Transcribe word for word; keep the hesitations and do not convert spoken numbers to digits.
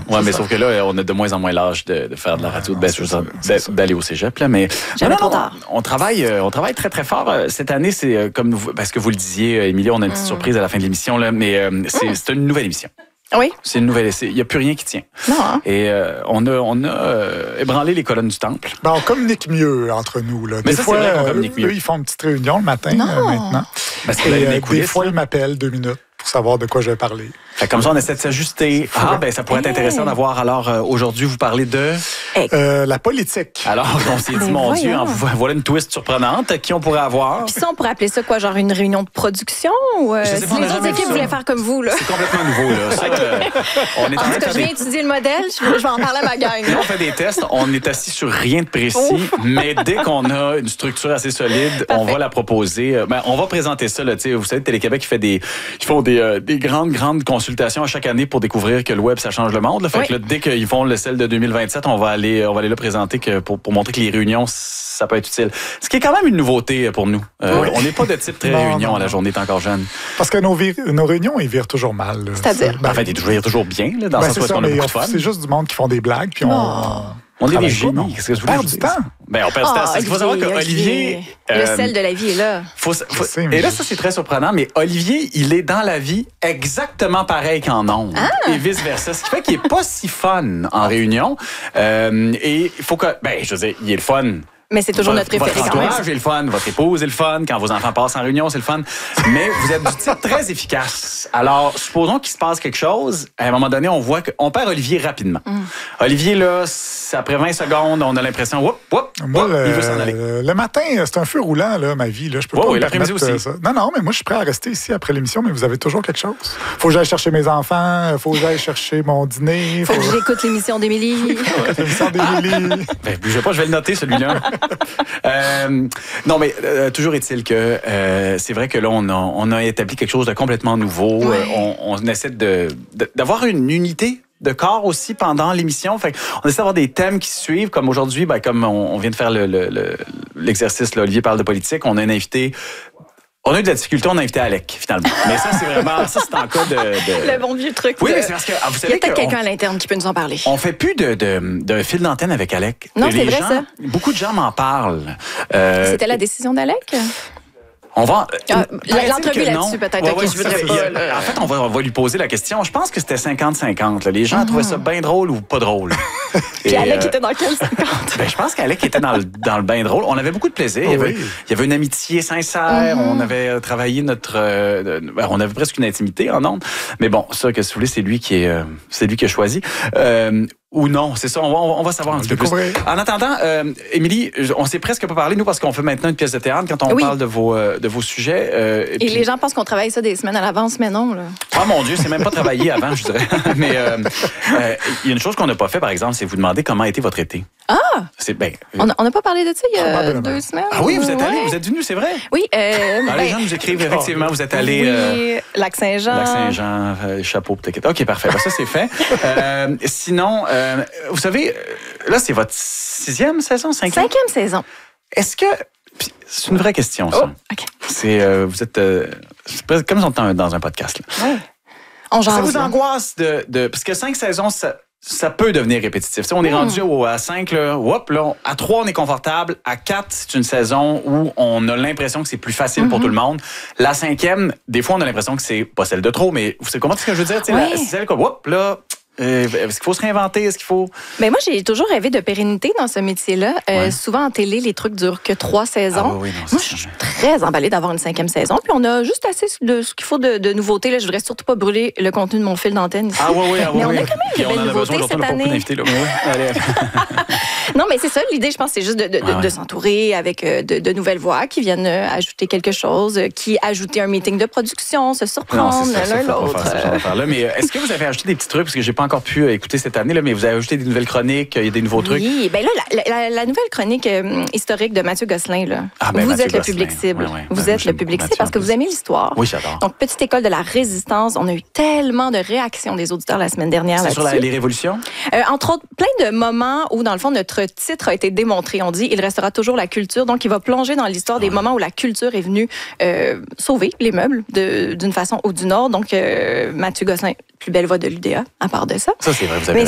Oui, mais sauf que là, on a de moins en moins l'âge de, de faire de la radio, ben, d'aller au cégep. Là, mais Jamais non, trop non, tard. On, on, travaille, on travaille très, très fort. Cette année, c'est comme vous, parce que vous le disiez, Émilie, on a une petite mm. surprise à la fin de l'émission, là, mais euh, c'est mm. une nouvelle émission. Oui. C'est une nouvelle essai. Il n'y a plus rien qui tient. Non. Hein? Et euh, on a, on a euh, ébranlé les colonnes du temple. Ben, on communique mieux entre nous. Là. Mais des ça, fois, c'est vrai qu'on communique eux, mieux. Ils font une petite réunion le matin euh, maintenant. Ben, Et, euh, coulisses, des fois, là. ils m'appellent deux minutes pour savoir de quoi je vais parler. Fait comme ça, on essaie de s'ajuster. Ah, ben ça pourrait être intéressant d'avoir, alors, euh, aujourd'hui, vous parler de... Euh, la politique. Alors, on s'est dit, mon Dieu, voilà une twist surprenante. Qui on pourrait avoir? Puis ça, on pourrait appeler ça quoi, genre une réunion de production? Ou euh, si pas, les autres équipes voulaient faire comme vous, là? C'est complètement nouveau, là. Ça, euh, on est en en tout cas, je viens des... étudier le modèle, je vais en parler à ma gang. Là, on fait des tests, on est assis sur rien de précis, Ouf. mais dès qu'on a une structure assez solide, Parfait. on va la proposer. Ben, on va présenter ça, là, tu sais, vous savez, Télé-Québec, ils fait des, ils font des, euh, des grandes, grandes consultations à chaque année pour découvrir que le web, ça change le monde. Là. Fait oui. que là, dès qu'ils font le celle de deux mille vingt-sept, on va aller, on va aller là présenter que pour, pour montrer que les réunions, ça peut être utile. Ce qui est quand même une nouveauté pour nous. Euh, oui. On n'est pas de type très non, réunion non, à la journée, t'es encore jeune. Parce que nos, vir- nos réunions, ils virent toujours mal. C'est-à-dire? Ben, en fait, ils virent toujours bien, là, dans ben, le sens où on a beaucoup de fun. C'est juste du monde qui font des blagues, puis on... Oh. On est des génies. Qu'est-ce que vous voulez perd du temps. Ben, on perd du oh, temps. Il faut savoir qu'Olivier... Le euh, sel de la vie est là. Faut, faut, sais, et là, ça, c'est très surprenant, mais Olivier, il est dans la vie exactement pareil qu'en ondes. Ah. Et vice-versa. Ce qui fait qu'il n'est pas si fun en réunion. Euh, et il faut que... Ben, je veux dire, il est le fun. Mais c'est toujours votre, notre référé votre quand même. Votre entourage est le fun, votre épouse est le fun, quand vos enfants passent en réunion, c'est le fun. Mais vous êtes du type très efficace. Alors, supposons qu'il se passe quelque chose, à un moment donné, on voit qu'on perd Olivier rapidement. Mm. Olivier, là, après vingt secondes, on a l'impression, whoop, whoop, moi, whoop, le, il veut s'en aller. Le matin, c'est un feu roulant, là, ma vie. Là. Je peux oh, pas oui, l'après-midi aussi. Ça. Non, non, mais moi, je suis prêt à rester ici après l'émission, mais vous avez toujours quelque chose. Faut que j'aille chercher mes enfants, faut que j'aille chercher mon dîner. Faut, faut que j'écoute l'émission d'Émilie. l'émission d'Émilie. Ben, bougez pas, je vais le noter, celui-là. Euh, non, mais euh, toujours est-il que euh, c'est vrai que là, on a, on a établi quelque chose de complètement nouveau. Ouais. Euh, on, on essaie de, de, d'avoir une unité de corps aussi pendant l'émission. Fait on essaie d'avoir des thèmes qui se suivent, comme aujourd'hui, ben, comme on, on vient de faire le, le, le, l'exercice, là, Olivier parle de politique, on a un invité... On a eu de la difficulté, on a invité Alec, finalement. Mais ça, c'est vraiment... Ça, c'est en cas de... de... Le bon vieux truc. Oui, de... mais c'est parce que... Ah, vous savez il y a peut-être que quelqu'un on... à l'interne qui peut nous en parler. On fait plus de, de, de fil d'antenne avec Alec. Non, les c'est vrai, gens, ça. Beaucoup de gens m'en parlent. Euh... C'était la décision d'Alec? On va. Ah, l'entrevue là-dessus, peut-être. Ouais, okay, ouais, je voudrais pas. Là. En fait, on va, on va lui poser la question. Je pense que c'était cinquante cinquante. Les gens mm-hmm. trouvaient ça bien drôle ou pas drôle. Puis Alec euh, était dans quel cinquante? Ben, je pense qu'Alec était dans le, dans le bien drôle. On avait beaucoup de plaisir. Oh, il, y avait, oui. il y avait une amitié sincère. Mm-hmm. On avait travaillé notre... Euh, on avait presque une intimité en ondes. Mais bon, ça, que si vous voulez, c'est lui qui, est, euh, c'est lui qui a choisi. Euh, Ou non, c'est ça, on va, on va savoir un petit peu plus. En attendant, euh, Émilie, on s'est presque pas parlé, nous, parce qu'on fait maintenant une pièce de théâtre quand on oui. parle de vos, euh, de vos sujets. Euh, et et puis... les gens pensent qu'on travaille ça des semaines à l'avance, mais non. Là. Ah mon Dieu, c'est même pas travaillé avant, je dirais. Mais il euh, euh, y a une chose qu'on n'a pas fait, par exemple, c'est vous demander comment a été votre été. Ah! C'est, ben, on n'a pas parlé de ça il y a deux semaines. Ah oui, vous êtes allé, ouais. vous êtes venu, c'est vrai? Oui. Euh, ah, ben, les gens nous écrivent, effectivement, vous êtes allé... Oui, euh, Lac-Saint-Jean. Lac-Saint-Jean, euh, chapeau, peut-être. OK, parfait. Ben, ça, c'est fait. euh, sinon, euh, vous savez, là, c'est votre sixième saison, cinquième? Cinquième saison. Est-ce que... C'est une vraie question, ça. Oh, OK. C'est, euh, vous êtes... Euh, c'est comme si on était dans un podcast, là. Oui. On ça vous angoisse de, de... Parce que cinq saisons, ça... Ça peut devenir répétitif. T'sais, on est mmh. rendu au, à cinq, là, hop, là, à trois, on est confortable. À quatre, c'est une saison où on a l'impression que c'est plus facile mmh. pour tout le monde. La cinquième, des fois, on a l'impression que c'est pas celle de trop, mais vous savez comment ce que je veux dire? Ouais. La, c'est celle comme, hop, là... Euh, est-ce qu'il faut se réinventer? Est-ce qu'il faut... Ben moi, j'ai toujours rêvé de pérennité dans ce métier-là. Euh, ouais. Souvent, en télé, les trucs durent que trois saisons. Ah oui, oui, non, moi, je suis très emballée d'avoir une cinquième saison. Puis on a juste assez de ce qu'il faut de, de nouveautés. Là, je voudrais surtout pas brûler le contenu de mon fil d'antenne ici. Ah oui, oui, ah, oui. Mais on oui. a quand même Puis de belles nouveautés besoin, cette année. Là. Oui. Allez. Non, mais c'est ça. L'idée, je pense, c'est juste de, de, ah, de, de s'entourer avec de, de nouvelles voix qui viennent ajouter quelque chose, qui ajouter un meeting de production, se surprendre l'un l'autre. Mais est-ce que vous avez ajouté des petits trucs? Parce que j'ai pas encore pu écouter cette année, là, mais vous avez ajouté des nouvelles chroniques, il y a des nouveaux trucs. Oui, bien là, la, la, la nouvelle chronique euh, historique de Mathieu Gosselin, là. Ah, ben, vous Mathieu êtes Gosselin. le public cible. Ouais, ouais. Vous ben, êtes le public cible parce que vous aimez l'histoire. Oui, j'adore. Donc, petite école de la résistance, on a eu tellement de réactions des auditeurs la semaine dernière là-dessus. C'est sur la, les révolutions? Euh, entre autres, plein de moments où, dans le fond, notre titre a été démontré. On dit « Il restera toujours la culture ». Donc, il va plonger dans l'histoire des ouais. moments où la culture est venue euh, sauver les meubles de, d'une façon ou d'une autre. Donc, euh, Mathieu Gosselin, plus belle voix de l'U D A, à part de ça. Ça, c'est vrai, vous avez